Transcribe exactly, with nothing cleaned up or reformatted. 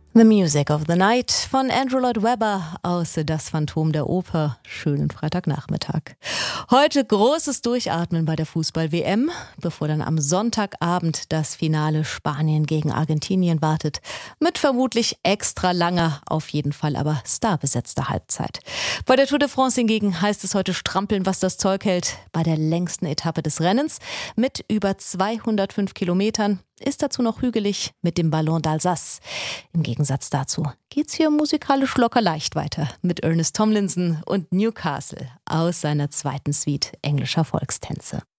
The Music of the Night von Andrew Lloyd Webber aus Das Phantom der Oper. Schönen Freitagnachmittag. Heute großes Durchatmen bei der Fußball-W M, bevor dann am Sonntagabend das Finale Spanien gegen Argentinien wartet. Mit vermutlich extra langer, auf jeden Fall aber starbesetzter Halbzeit. Bei der Tour de France hingegen heißt es heute strampeln, was das Zeug hält. Bei der längsten Etappe des Rennens mit über zweihundertfünf Kilometern. Ist dazu noch hügelig mit dem Ballon d'Alsace. Im Gegensatz dazu geht's hier musikalisch locker leicht weiter mit Ernest Tomlinson und Newcastle aus seiner zweiten Suite englischer Volkstänze.